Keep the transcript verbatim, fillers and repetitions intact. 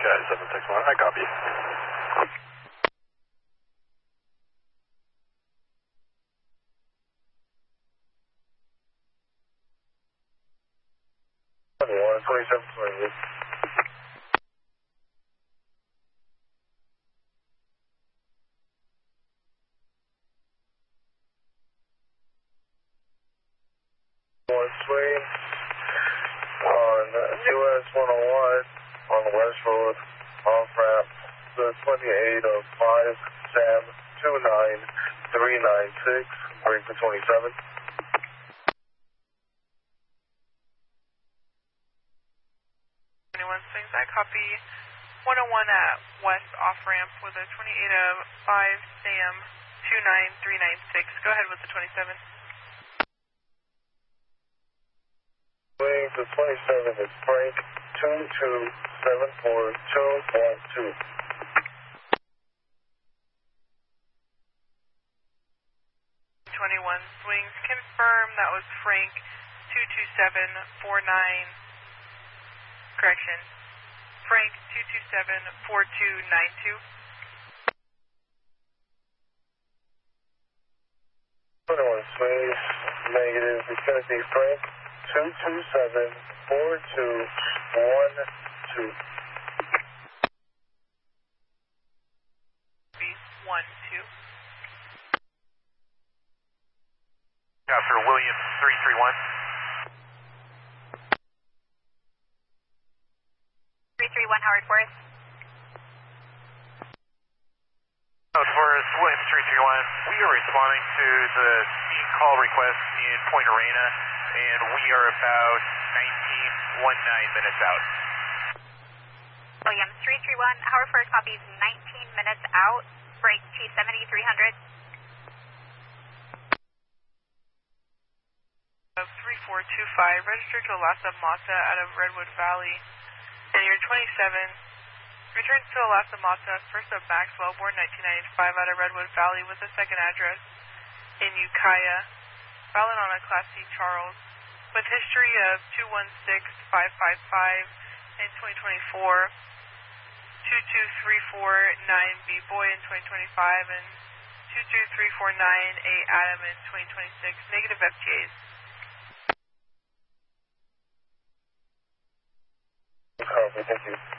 Sky seven six one, I copy. twenty-one, twenty-seven, twenty-eight. One swing on U S one oh one on the West Road, off ramp, the twenty-eight of five, Sam two nine three nine six, bring to twenty-seven. twenty-one swings, I copy one oh one at West off ramp with a twenty-eight of five, Sam two nine three nine six. Go ahead with the twenty-seven. Swing to twenty-seven is Frank two two seven four two one two. twenty-one swings, confirm that was Frank two two seven four nine, correction, Frank two two seven four two nine two. twenty-one swings, negative, it's going to be Frank two two seven four two one two. one two. After Williams three three one. three three one, Howard Forest. Howard Forest, Williams three three one. We are responding to the scene call request in Point Arena, and we are about nineteen nineteen minutes out. Williams three three one, Howard Forest copies nineteen minutes out, break T seventy three hundred. three four two five, registered to Lhasa Mata out of Redwood Valley. And your twenty-seven, returned to Lhasa Mata, first of Maxwell, born nineteen ninety-five out of Redwood Valley with a second address in Ukiah, valid on a Class C Charles, with history of two one six five five five in twenty twenty-four, two two three four nine B Boy in twenty twenty-five, and two two three four nine A Adam in twenty twenty-six, negative F T As. Copy, thank you.